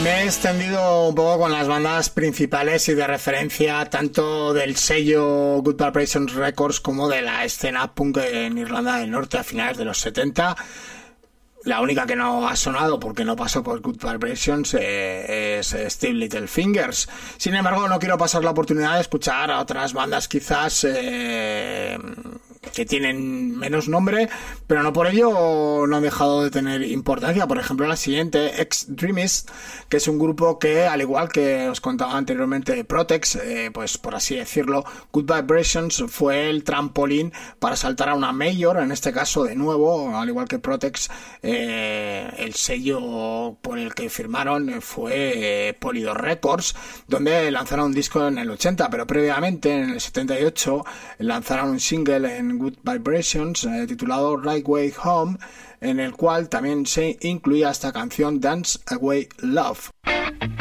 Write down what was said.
Me he extendido un poco con las bandas principales y de referencia tanto del sello Good Vibrations Records como de la escena punk en Irlanda del Norte a finales de los 70. La única que no ha sonado porque no pasó por Good Vibrations es Steve Littlefingers. Sin embargo, no quiero pasar la oportunidad de escuchar a otras bandas quizás que tienen menos nombre, pero no por ello no han dejado de tener importancia. Por ejemplo, la siguiente, Extremist, que es un grupo que, al igual que os contaba anteriormente Protex, pues por así decirlo, Good Vibrations fue el trampolín para saltar a una major, en este caso de nuevo, al igual que Protex, el sello por el que firmaron fue Polydor Records, donde lanzaron un disco en el 80, pero previamente en el 78 lanzaron un single en Good Vibrations titulado Right Way Home, en el cual también se incluía esta canción Dance Away Love.